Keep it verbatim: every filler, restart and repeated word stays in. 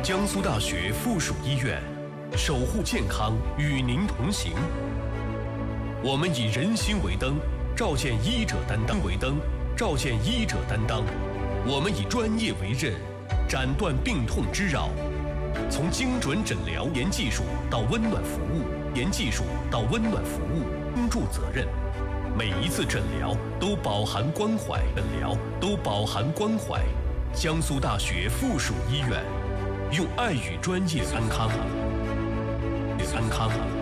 江苏大学附属医院，守护健康，与您同行。我们以人心为灯，照见医者担当为灯，照见医者担当。我们以专业为刃，斩断病痛之扰。从精准诊疗、研技术到温暖服务，研技术到温暖服务，倾注责任。每一次诊疗都饱含关怀，诊疗都饱含关怀。江苏大学附属医院，用爱与专业安康，安康。